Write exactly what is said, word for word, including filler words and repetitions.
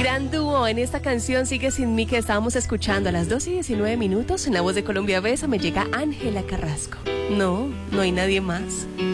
Gran dúo en esta canción Sigue Sin Mí que estábamos escuchando a las dos y diecinueve minutos. En la voz de Colombia Besa me llega Ángela Carrasco. No, no hay nadie más.